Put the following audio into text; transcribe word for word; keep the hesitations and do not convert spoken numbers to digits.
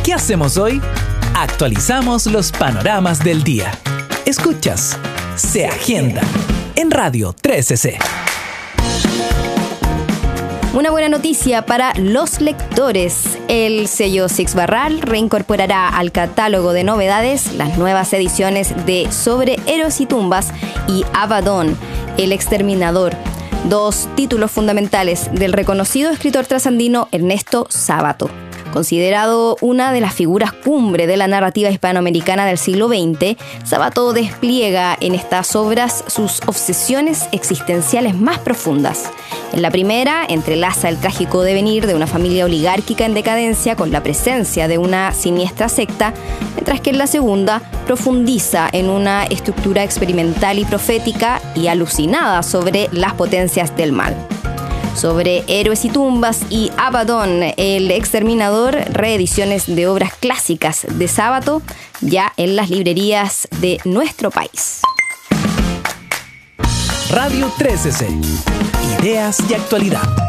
¿Qué hacemos hoy? Actualizamos los panoramas del día. Escuchas Se Agenda en Radio trece C. Una buena noticia para los lectores. El sello Six Barral reincorporará al catálogo de novedades las nuevas ediciones de Sobre Héroes y Tumbas y Abaddon, El Exterminador, dos títulos fundamentales del reconocido escritor trasandino Ernesto Sábato. Considerado una de las figuras cumbre de la narrativa hispanoamericana del siglo veinte, Sábato despliega en estas obras sus obsesiones existenciales más profundas. En la primera, entrelaza el trágico devenir de una familia oligárquica en decadencia con la presencia de una siniestra secta, mientras que en la segunda profundiza en una estructura experimental y profética y alucinada sobre las potencias del mal. Sobre Héroes y Tumbas y Abaddon, El Exterminador, reediciones de obras clásicas de Sábato, ya en las librerías de nuestro país. Radio trece C. Ideas y actualidad.